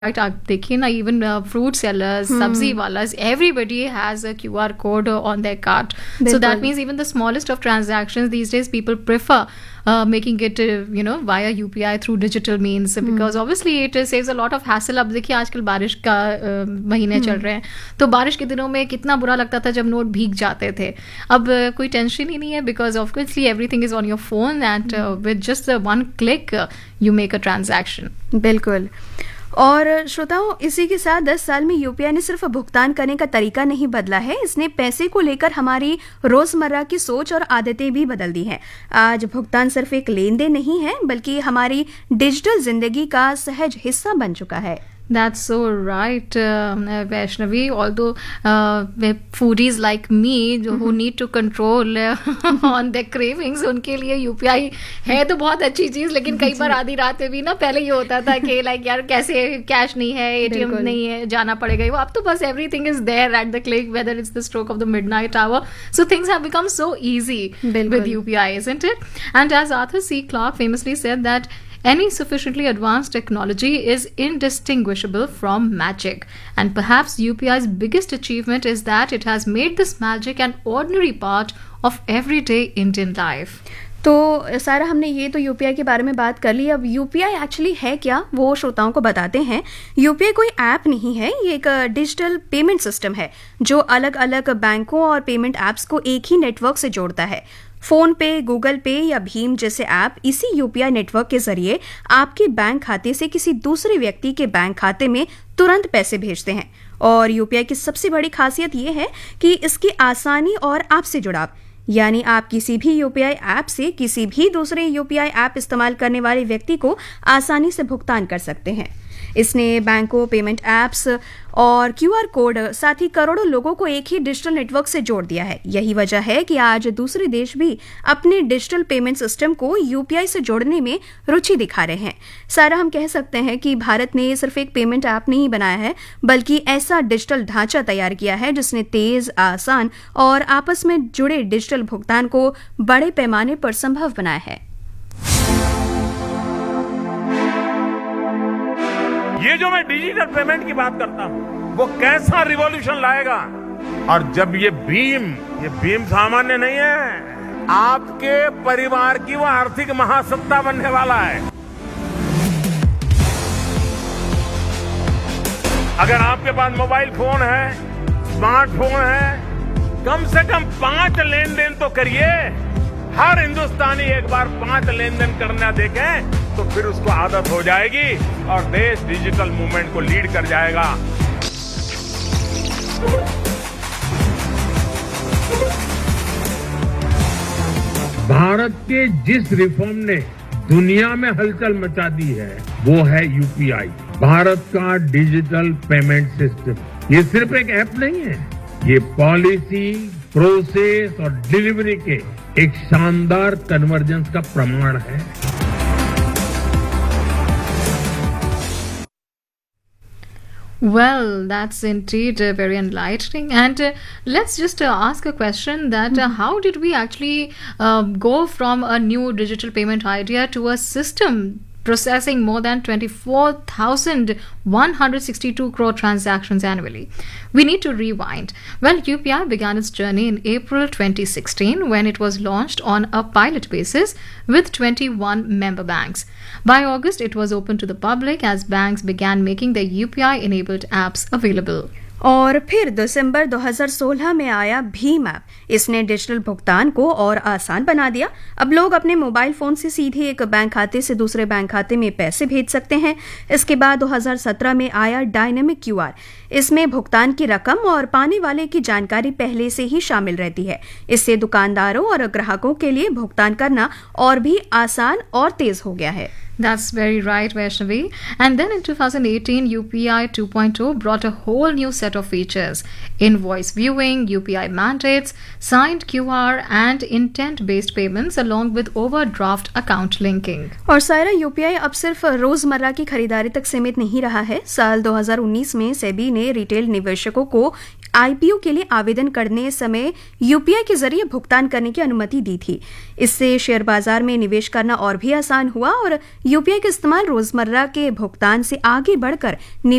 Right, आप देखिए ना, even fruit sellers, sabzi walas, everybody has a QR code on their cart. So that बिल्कुल means even the smallest of transactions these days, people prefer making it, via UPI through digital means, because obviously it saves a lot of hassle. अब देखिए आजकल बारिश का महीने चल रहे हैं, तो बारिश के दिनों में कितना बुरा लगता था जब नोट भीग जाते थे. अब कोई टेंशन ही नहीं है, because obviously everything is on your phone and with just one click you make a transaction. बिल्कुल. और श्रोताओं, इसी के साथ 10 साल में यूपीआई ने सिर्फ भुगतान करने का तरीका नहीं बदला है, इसने पैसे को लेकर हमारी रोजमर्रा की सोच और आदतें भी बदल दी हैं. आज भुगतान सिर्फ एक लेन देन नहीं है, बल्कि हमारी डिजिटल जिंदगी का सहज हिस्सा बन चुका है. That's so right, Vaishnavi. Although foodies like me, who need to control on their cravings, उनके लिए UPI है तो बहुत अच्छी चीज़, लेकिन कई बार आधी रात में भी ना, पहले ये होता था कि लाइक यार कैसे कैश नहीं है, ATM नहीं है, जाना पड़ेगा. वो अब तो बस everything is there at the click, whether it's the stroke of the midnight hour. So things have become so easy with UPI, isn't it? And as Arthur C. Clarke famously said that any sufficiently advanced technology is indistinguishable from magic. And perhaps UPI's biggest achievement is that it has made this magic an ordinary part of everyday Indian life. तो सारा, हमने ये तो UPI के बारे में बात कर ली. अब यूपीआई एक्चुअली है क्या, वो श्रोताओं को बताते हैं. यूपीआई कोई ऐप नहीं है, ये एक डिजिटल पेमेंट सिस्टम है जो अलग अलग बैंकों और पेमेंट ऐप्स को एक ही नेटवर्क से जोड़ता है. फोन पे, गूगल पे या भीम जैसे ऐप इसी यूपीआई नेटवर्क के जरिए आपके बैंक खाते से किसी दूसरे व्यक्ति के बैंक खाते में तुरंत पैसे भेजते हैं. और यूपीआई की सबसे बड़ी खासियत ये है कि इसकी आसानी और आपसे जुड़ाव, यानी आप किसी भी यूपीआई ऐप से किसी भी दूसरे यूपीआई ऐप इस्तेमाल करने वाले व्यक्ति को आसानी से भुगतान कर सकते हैं. इसने बैंकों, पेमेंट ऐप्स और क्यूआर कोड, साथ ही करोड़ों लोगों को एक ही डिजिटल नेटवर्क से जोड़ दिया है. यही वजह है कि आज दूसरे देश भी अपने डिजिटल पेमेंट सिस्टम को यूपीआई से जोड़ने में रुचि दिखा रहे हैं. सारा, हम कह सकते हैं कि भारत ने सिर्फ एक पेमेंट ऐप नहीं बनाया है, बल्कि ऐसा डिजिटल ढांचा तैयार किया है जिसने तेज, आसान और आपस में जुड़े डिजिटल भुगतान को बड़े पैमाने पर संभव बनाया है. ये जो मैं डिजिटल पेमेंट की बात करता हूं, वो कैसा रिवॉल्यूशन लाएगा. और जब ये भीम सामान्य नहीं है, आपके परिवार की वो आर्थिक महासत्ता बनने वाला है. अगर आपके पास मोबाइल फोन है, स्मार्टफोन है, कम से कम 5 लेन देन तो करिए. हर हिंदुस्तानी एक बार 5 लेन देन करना देखें तो फिर उसको आदत हो जाएगी और देश डिजिटल मूवमेंट को लीड कर जाएगा. भारत के जिस रिफॉर्म ने दुनिया में हलचल मचा दी है, वो है यूपीआई, भारत का डिजिटल पेमेंट सिस्टम. ये सिर्फ एक ऐप नहीं है, ये पॉलिसी, प्रोसेस और डिलीवरी के एक शानदार कन्वर्जेंस का प्रमाण है. Well, that's indeed very enlightening. And let's just ask a question that how did we actually go from a new digital payment idea to a system processing more than 24,162 crore transactions annually? We need to rewind. Well, UPI began its journey in April 2016 when it was launched on a pilot basis with 21 member banks. By August, it was open to the public as banks began making their UPI-enabled apps available. और फिर दिसंबर 2016 में आया Bhim app. इसने digital भुगतान को और आसान बना दिया. अब लोग अपने मोबाइल फोन से सीधे एक बैंक खाते से दूसरे बैंक खाते में पैसे भेज सकते हैं. इसके बाद 2017 में आया डायनेमिक क्यूआर. इसमें भुगतान की रकम और पाने वाले की जानकारी पहले से ही शामिल रहती है. इससे दुकानदारों और ग्राहकों के लिए भुगतान करना और भी आसान और तेज हो गया है. That's very right, Vaishnavi. And then in 2018, UPI 2.0 brought a whole new set of features. Invoice viewing, UPI mandates, signed QR and intent-based payments along with overdraft account linking. और सारा, यूपीआई अब सिर्फ रोजमर्रा की खरीदारी तक सीमित नहीं रहा है. साल 2019 में सेबी ने रिटेल निवेशकों को आईपीओ के लिए आवेदन करने समय यूपीआई के जरिए भुगतान करने की अनुमति दी थी. इससे शेयर बाजार में निवेश करना और भी आसान हुआ और यूपीआई का इस्तेमाल रोजमर्रा के भुगतान से आगे बढ़कर